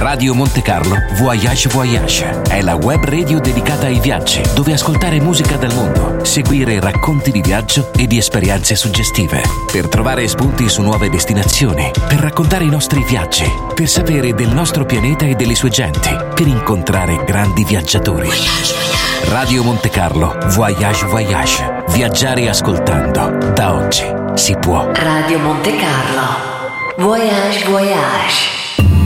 Radio Monte Carlo Voyage Voyage è la web radio dedicata ai viaggi, dove ascoltare musica dal mondo, seguire racconti di viaggio e di esperienze suggestive, per trovare spunti su nuove destinazioni, per raccontare i nostri viaggi, per sapere del nostro pianeta e delle sue genti, per incontrare grandi viaggiatori. Radio Monte Carlo Voyage Voyage. Viaggiare ascoltando. Da oggi si può. Radio Monte Carlo Voyage Voyage.